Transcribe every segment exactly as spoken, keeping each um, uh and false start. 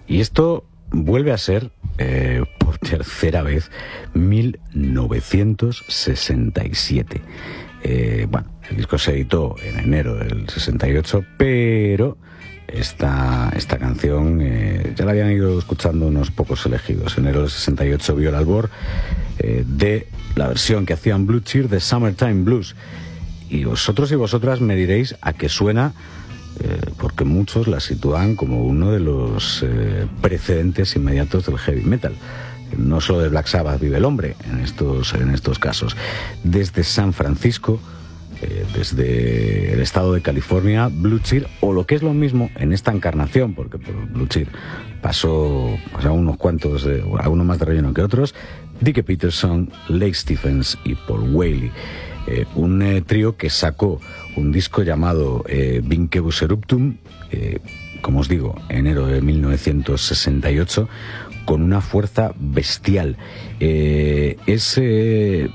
Y esto vuelve a ser, eh, por tercera vez, mil novecientos sesenta y siete. Eh, bueno, el disco se editó en enero del sesenta y ocho, pero esta, esta canción eh, ya la habían ido escuchando unos pocos elegidos. En enero del sesenta y ocho vio el albor eh, de la versión que hacían Blue Cheer de Summertime Blues. Y vosotros y vosotras me diréis a qué suena, eh, porque muchos la sitúan como uno de los eh, precedentes inmediatos del heavy metal. No solo de Black Sabbath vive el hombre en estos, en estos casos. Desde San Francisco, eh, desde el estado de California, Blue Cheer, o lo que es lo mismo en esta encarnación, porque por Blue Cheer pasó pues, a unos cuantos, eh, a uno más de relleno que otros, Dickie Peterson, Lake Stephens y Paul Whaley. Eh, un eh, trío que sacó un disco llamado eh, Vincebus Eruptum, eh, como os digo, enero de mil novecientos sesenta y ocho, con una fuerza bestial. Eh, es eh,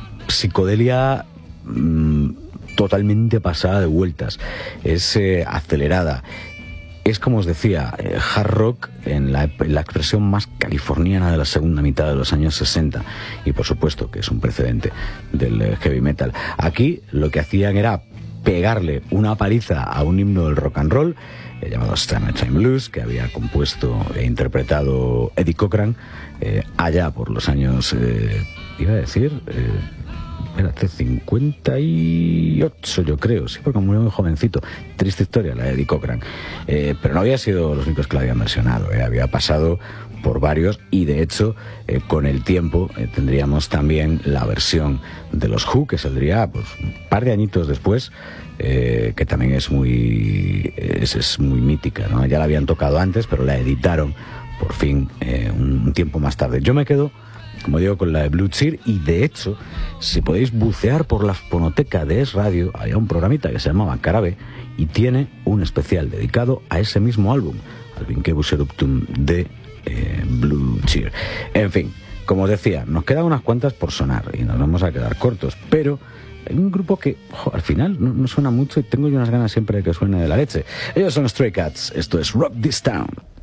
psicodelia mmm, totalmente pasada de vueltas, es eh, acelerada. Es, como os decía, eh, hard rock en la, en la expresión más californiana de la segunda mitad de los años sesenta. Y por supuesto que es un precedente del eh, heavy metal. Aquí lo que hacían era pegarle una paliza a un himno del rock and roll eh, llamado Summertime Blues, que había compuesto e interpretado Eddie Cochran eh, allá por los años, eh, iba a decir... Eh, Espérate, cincuenta y ocho yo creo, sí, porque murió muy jovencito. Triste historia la de Eddie Cochran. Eh, pero no había sido los únicos que la habían versionado, eh, había pasado por varios y de hecho eh, con el tiempo eh, tendríamos también la versión de los Who, que saldría pues, un par de añitos después, eh, que también es muy, es, es muy mítica, ¿no? Ya la habían tocado antes, pero la editaron por fin eh, un, un tiempo más tarde. Yo me quedo, como digo, con la de Blue Cheer, y de hecho, si podéis bucear por la fonoteca de Es Radio, había un programita que se llamaba Carabe y tiene un especial dedicado a ese mismo álbum, al Vincebus Eruptum de eh, Blue Cheer. En fin, como decía, nos quedan unas cuantas por sonar y nos vamos a quedar cortos, pero hay un grupo que jo, al final no, no suena mucho y tengo yo unas ganas siempre de que suene de la leche. Ellos son Stray Cats, esto es Rock This Town.